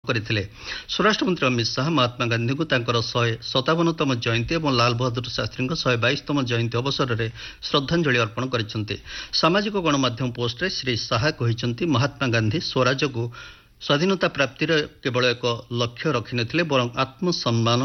କରିଥିଲେ। ସ୍ୱରାଷ୍ଟ୍ରମନ୍ତ୍ରୀ ଅମିତ ଶାହା ମହାତ୍ମା ଗାନ୍ଧୀଙ୍କୁ ତାଙ୍କର 157ତମ ଜୟନ୍ତୀ ଏବଂ ଲାଲ ବାହାଦୁର ଶାସ୍ତ୍ରୀଙ୍କ 122ତମ ଜୟନ୍ତୀ ଅବସରରେ ଶ୍ରଦ୍ଧାଞ୍ଜଳି ଅର୍ପଣ କରିଛନ୍ତି। ସାମାଜିକ ଗଣମାଧ୍ୟମ ପୋଷ୍ଟରେ ଶ୍ରୀ ଶାହା କହିଛନ୍ତି, ମହାତ୍ମା ଗାନ୍ଧୀ ସ୍ୱରାଜକୁ ସ୍ୱାଧୀନତା ପ୍ରାପ୍ତିର କେବଳ ଏକ ଲକ୍ଷ୍ୟ ରଖିନଥିଲେ, ବରଂ ଆତ୍ମସମ୍ମାନ